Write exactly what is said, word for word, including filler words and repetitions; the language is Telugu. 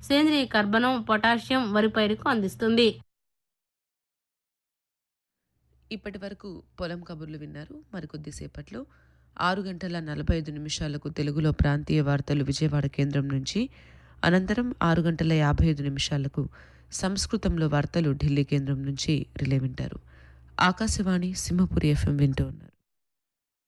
సేంద్రియ కర్బనం, పొటాషియం వరి పైరుకు అందిస్తుంది. ఇప్పటి వరకు పొలం కబుర్లు విన్నారు. మరికొద్ది సేపట్లో ఆరు గంటల నలభై ఐదు నిమిషాలకు తెలుగులో ప్రాంతీయ వార్తలు విజయవాడ కేంద్రం నుంచి, అనంతరం ఆరు గంటల యాభై ఐదు నిమిషాలకు సంస్కృతంలో వార్తలు ఢిల్లీ కేంద్రం నుంచి రిలే వింటారు. ఆకాశవాణి సింహపురి ఎఫ్ఎం వింటూ ఉన్నారు.